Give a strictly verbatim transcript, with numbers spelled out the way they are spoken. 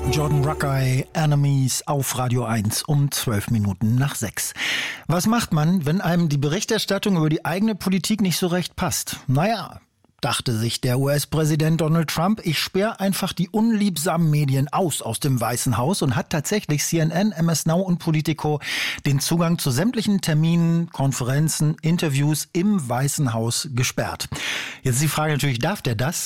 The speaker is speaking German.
Jordan Rakei, Enemies auf Radio eins um zwölf Minuten nach sechs. Was macht man, wenn einem die Berichterstattung über die eigene Politik nicht so recht passt? Naja, dachte sich der U S-Präsident Donald Trump, ich sperre einfach die unliebsamen Medien aus aus dem Weißen Haus und hat tatsächlich C N N, M S Now und Politico den Zugang zu sämtlichen Terminen, Konferenzen, Interviews im Weißen Haus gesperrt. Jetzt ist die Frage natürlich, darf der das?